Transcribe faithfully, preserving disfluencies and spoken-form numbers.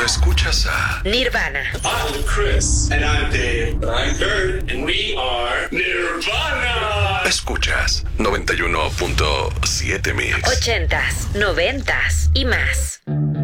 Solo escuchas a Nirvana. I'm Chris. And I'm Dave. And I'm Kurt. And we are Nirvana. Escuchas noventa y uno punto siete Mix. Ochentas, noventas y más.